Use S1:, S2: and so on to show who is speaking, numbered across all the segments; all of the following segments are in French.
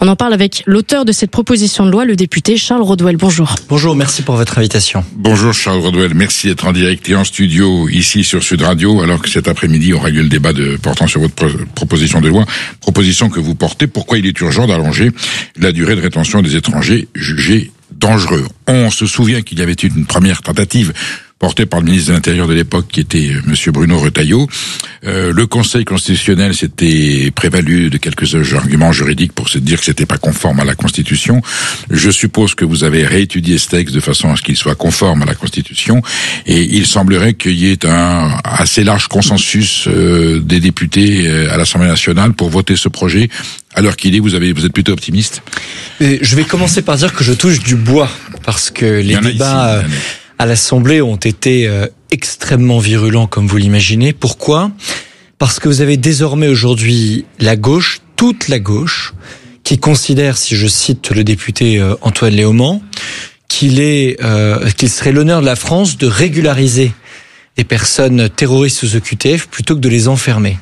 S1: On en parle avec l'auteur de cette proposition de loi, le député Charles Rodwell. Bonjour.
S2: Bonjour, merci pour votre invitation.
S3: Bonjour Charles Rodwell, merci d'être en direct et en studio ici sur Sud Radio, alors que cet après-midi aura lieu le débat portant sur votre proposition de loi, proposition que vous portez. Pourquoi il est urgent d'allonger la durée de rétention des étrangers jugés dangereux? On se souvient qu'il y avait eu une première tentative porté par le ministre de l'Intérieur de l'époque, qui était Monsieur Bruno Retailleau. Le Conseil constitutionnel s'était prévalu de quelques arguments juridiques pour se dire que c'était pas conforme à la Constitution. Je suppose que vous avez réétudié ce texte de façon à ce qu'il soit conforme à la Constitution, et il semblerait qu'il y ait un assez large consensus des députés à l'Assemblée nationale pour voter ce projet. À l'heure qu'il est, vous êtes plutôt optimiste?
S2: Je vais commencer par dire que je touche du bois, parce que les débats à l'Assemblée ont été extrêmement virulents, comme vous l'imaginez. Pourquoi ? Parce que vous avez désormais aujourd'hui la gauche, toute la gauche, qui considère, si je cite le député Antoine Léaumont, qu'il serait l'honneur de la France de régulariser des personnes terroristes sous OQTF plutôt que de les enfermer.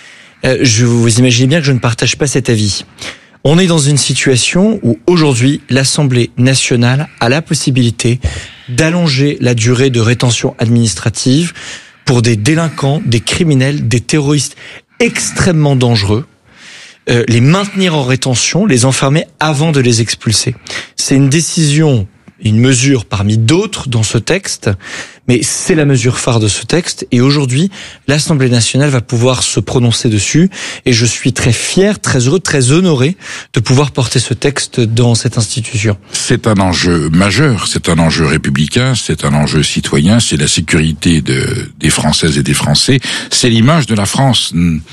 S2: Vous imaginez bien que je ne partage pas cet avis. On est dans une situation où aujourd'hui l'Assemblée nationale a la possibilité d'allonger la durée de rétention administrative pour des délinquants, des criminels, des terroristes extrêmement dangereux, les maintenir en rétention, les enfermer avant de les expulser. C'est une décision, une mesure parmi d'autres dans ce texte, mais c'est la mesure phare de ce texte, et aujourd'hui, l'Assemblée nationale va pouvoir se prononcer dessus, et je suis très fier, très heureux, très honoré de pouvoir porter ce texte dans cette institution. C'est un enjeu majeur, c'est un enjeu républicain, c'est un enjeu citoyen, c'est la sécurité des Françaises et des Français, c'est l'image de la France.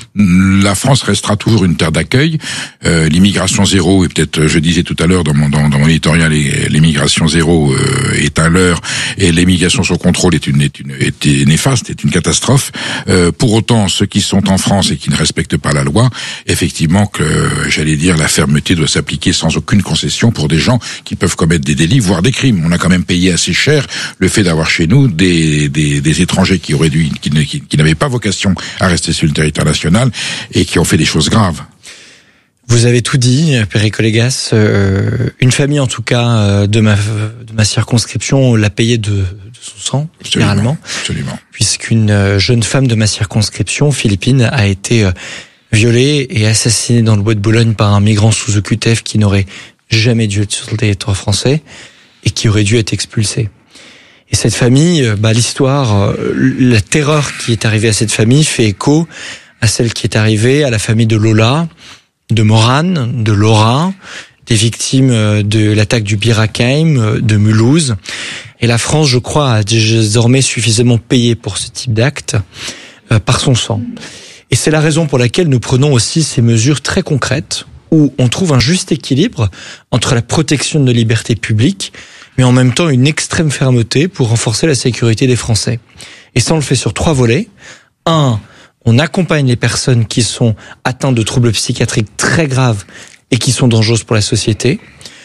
S2: La France restera toujours une terre d'accueil, l'immigration zéro, et peut-être, je disais tout à l'heure dans mon éditorial, l'immigration zéro est un leurre, et l'immigration sur contrôle est néfaste, est une catastrophe. Pour autant, ceux qui sont en France et qui ne respectent pas la loi, effectivement que, j'allais dire, la fermeté doit s'appliquer sans aucune concession pour des gens qui peuvent commettre des délits, voire des crimes. On a quand même payé assez cher le fait d'avoir chez nous des étrangers qui n'avaient pas vocation à rester sur le territoire national et qui ont fait des choses graves. Vous avez tout dit, Perico Légas. Une famille, en tout cas, de ma circonscription, l'a payé de son sang, littéralement. Absolument. Puisqu'une jeune femme de ma circonscription, Philippine, a été violée et assassinée dans le bois de Boulogne par un migrant sous OQTF qui n'aurait jamais dû être sur le territoire français et qui aurait dû être expulsé. Et cette famille, l'histoire, la terreur qui est arrivée à cette famille fait écho à celle qui est arrivée à la famille de Lola, de Morane, de Laura, des victimes de l'attaque du Bir Hakeim, de Mulhouse. Et la France, je crois, a désormais suffisamment payé pour ce type d'acte par son sang. Et c'est la raison pour laquelle nous prenons aussi ces mesures très concrètes où on trouve un juste équilibre entre la protection de nos libertés publiques, mais en même temps une extrême fermeté pour renforcer la sécurité des Français. Et ça, on le fait sur 3 volets. 1, on accompagne les personnes qui sont atteintes de troubles psychiatriques très graves et qui sont dangereuses pour la société.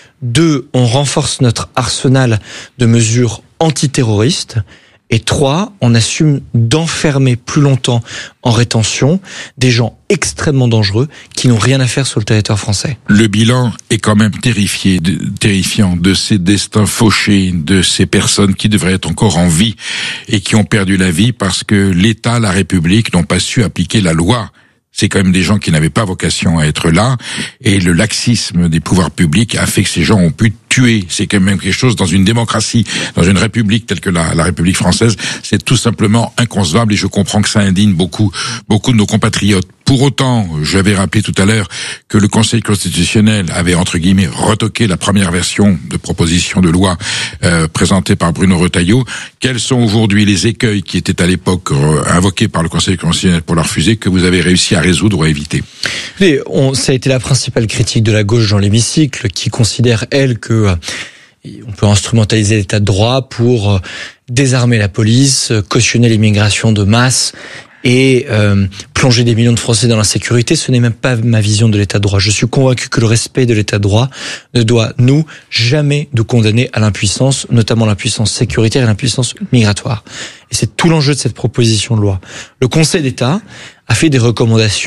S2: 2, on renforce notre arsenal de mesures antiterroristes. Et 3, on assume d'enfermer plus longtemps en rétention des gens extrêmement dangereux qui n'ont rien à faire sur le territoire français. Le bilan est quand même terrifiant de ces destins fauchés, de ces personnes qui devraient être encore en vie et qui ont perdu la vie parce que l'État, la République n'ont pas su appliquer la loi. C'est quand même des gens qui n'avaient pas vocation à être là, et le laxisme des pouvoirs publics a fait que ces gens ont pu tuer. C'est quand même quelque chose dans une démocratie, dans une république telle que la République française, c'est tout simplement inconcevable, et je comprends que ça indigne beaucoup de nos compatriotes. Pour autant, j'avais rappelé tout à l'heure que le Conseil constitutionnel avait, entre guillemets, retoqué la première version de proposition de loi présentée par Bruno Retailleau. Quels sont aujourd'hui les écueils qui étaient à l'époque invoqués par le Conseil constitutionnel pour la refuser, que vous avez réussi à résoudre ou à éviter? Ça a été la principale critique de la gauche dans l'hémicycle, qui considère, elle, que on peut instrumentaliser l'état de droit pour désarmer la police, cautionner l'immigration de masse et plonger des millions de Français dans l'insécurité. Ce n'est même pas ma vision de l'état de droit. Je suis convaincu que le respect de l'état de droit ne doit, nous, jamais nous condamner à l'impuissance, notamment l'impuissance sécuritaire et l'impuissance migratoire. Et c'est tout l'enjeu de cette proposition de loi. Le Conseil d'État a fait des recommandations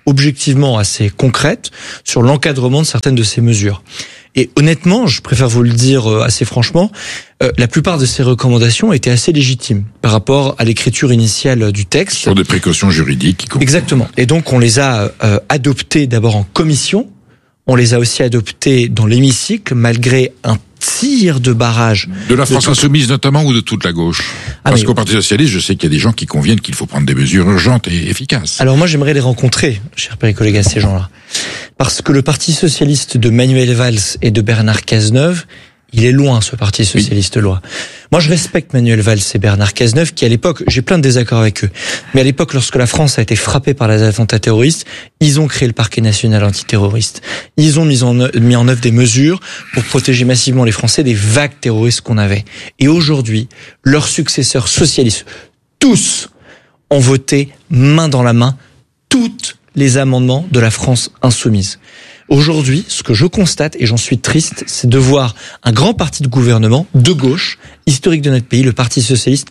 S2: objectivement assez concrètes sur l'encadrement de certaines de ces mesures. Et honnêtement, je préfère vous le dire assez franchement, la plupart de ces recommandations étaient assez légitimes par rapport à l'écriture initiale du texte.
S3: Sur des précautions juridiques.
S2: Exactement. Et donc on les a adoptées d'abord en commission, on les a aussi adoptées dans l'hémicycle, malgré un tir de barrage.
S3: De la France insoumise notamment, ou de toute la gauche? Parce qu'au Parti socialiste, je sais qu'il y a des gens qui conviennent qu'il faut prendre des mesures urgentes et efficaces.
S2: Alors moi, j'aimerais les rencontrer, cher Perico-Légas, ces gens-là. Parce que le Parti socialiste de Manuel Valls et de Bernard Cazeneuve, il est loin, ce Parti socialiste-là. Moi, je respecte Manuel Valls et Bernard Cazeneuve, qui à l'époque, j'ai plein de désaccords avec eux, mais à l'époque, lorsque la France a été frappée par les attentats terroristes, ils ont créé le parquet national antiterroriste. Ils ont mis en œuvre des mesures pour protéger massivement les Français des vagues terroristes qu'on avait. Et aujourd'hui, leurs successeurs socialistes, tous, ont voté main dans la main tous les amendements de la France insoumise. Aujourd'hui, ce que je constate, et j'en suis triste, c'est de voir un grand parti de gouvernement, de gauche, historique de notre pays, le Parti socialiste,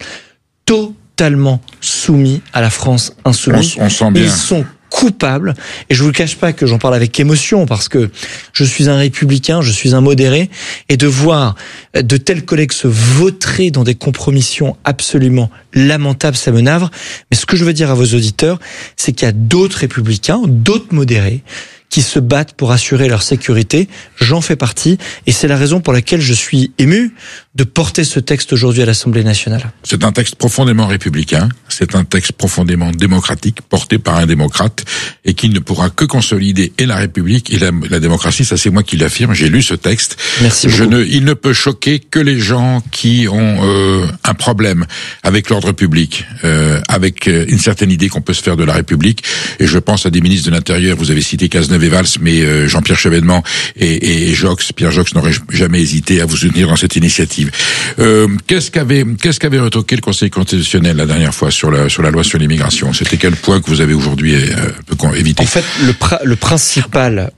S2: totalement soumis à la France insoumise.
S3: On sent bien.
S2: Ils sont coupables, et je vous le cache pas que j'en parle avec émotion, parce que je suis un républicain, je suis un modéré, et de voir de tels collègues se vautrer dans des compromissions absolument lamentables, ça me navre. Mais ce que je veux dire à vos auditeurs, c'est qu'il y a d'autres républicains, d'autres modérés, qui se battent pour assurer leur sécurité. J'en fais partie, et c'est la raison pour laquelle je suis ému de porter ce texte aujourd'hui à l'Assemblée nationale.
S3: C'est un texte profondément républicain, c'est un texte profondément démocratique, porté par un démocrate, et qui ne pourra que consolider et la République et la démocratie. Ça, c'est moi qui l'affirme, j'ai lu ce texte.
S2: Merci beaucoup.
S3: Il ne peut choquer que les gens qui ont un problème avec l'ordre public, avec une certaine idée qu'on peut se faire de la République. Et je pense à des ministres de l'Intérieur, vous avez cité Cazeneuve et Valls, mais Jean-Pierre Chevènement et Pierre Jox n'auraient jamais hésité à vous soutenir dans cette initiative. Qu'est-ce qu'avait retoqué le Conseil constitutionnel la dernière fois sur la loi sur l'immigration? C'était quel point que vous avez aujourd'hui évité?
S2: En fait, le principal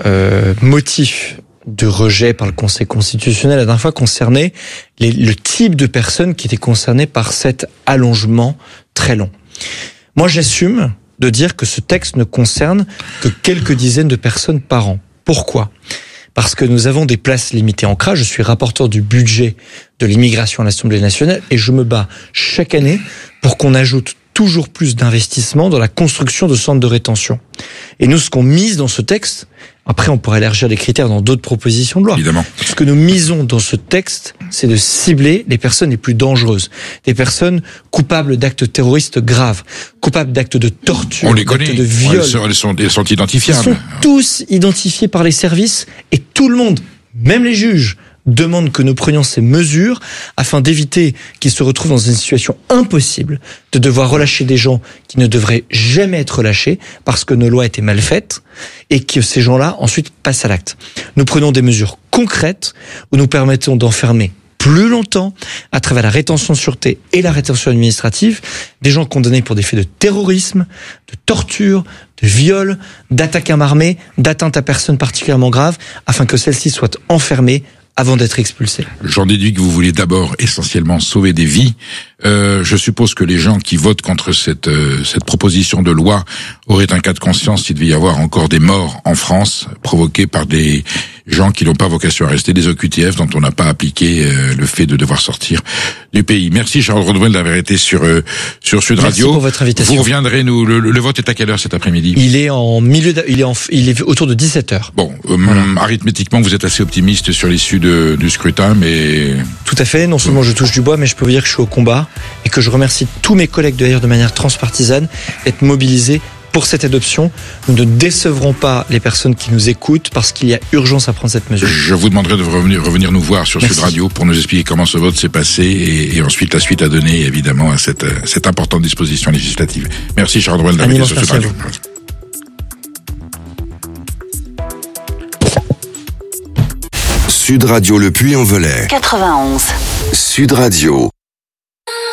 S2: motif de rejet par le Conseil constitutionnel la dernière fois concernait le type de personnes qui étaient concernées par cet allongement très long. Moi, j'assume de dire que ce texte ne concerne que quelques dizaines de personnes par an. Pourquoi ? Parce que nous avons des places limitées en CRA. Je suis rapporteur du budget de l'immigration à l'Assemblée nationale et je me bats chaque année pour qu'on ajoute toujours plus d'investissements dans la construction de centres de rétention. Et nous, ce qu'on mise dans ce texte, après on pourrait élargir les critères dans d'autres propositions de loi.
S3: Évidemment.
S2: Ce que nous misons dans ce texte, c'est de cibler les personnes les plus dangereuses, des personnes coupables d'actes terroristes graves, coupables d'actes de torture,
S3: on les connaît,
S2: d'actes de viol.
S3: Elles sont identifiables.
S2: Ils sont tous identifiés par les services et tout le monde, même les juges, demande que nous prenions ces mesures afin d'éviter qu'ils se retrouvent dans une situation impossible de devoir relâcher des gens qui ne devraient jamais être relâchés parce que nos lois étaient mal faites et que ces gens-là ensuite passent à l'acte. Nous prenons des mesures concrètes où nous permettons d'enfermer plus longtemps, à travers la rétention de sûreté et la rétention administrative, des gens condamnés pour des faits de terrorisme, de torture, de viol, d'attaque à main armée, d'atteinte à personnes particulièrement graves, afin que celles-ci soient enfermées avant d'être expulsés.
S3: J'en déduis que vous voulez d'abord essentiellement sauver des vies. Je suppose que les gens qui votent contre cette proposition de loi auraient un cas de conscience s'il devait y avoir encore des morts en France provoqués par des gens qui n'ont pas vocation à rester, des OQTF dont on n'a pas appliqué le fait de devoir sortir du pays. Merci Charles Rodwell d'avoir été sur Sud Radio.
S2: Merci pour votre invitation.
S3: Vous reviendrez le vote est à quelle heure cet après-midi?
S2: Il est il est autour de 17h.
S3: Bon, voilà. Arithmétiquement, vous êtes assez optimiste sur l'issue du scrutin, mais...
S2: Tout à fait, non seulement je touche du bois, mais je peux vous dire que je suis au combat et que je remercie tous mes collègues d'ailleurs de manière transpartisane d'être mobilisés pour cette adoption. Nous ne décevrons pas les personnes qui nous écoutent parce qu'il y a urgence à prendre cette mesure.
S3: Je vous demanderai de revenir nous voir sur Sud Radio pour nous expliquer comment ce vote s'est passé et ensuite la suite à donner évidemment à cette importante disposition législative. Merci Charles Rodwell d'avoir été sur Sud Radio.
S4: Sud Radio Le Puy-en-Velay.
S5: 91.
S4: Sud Radio.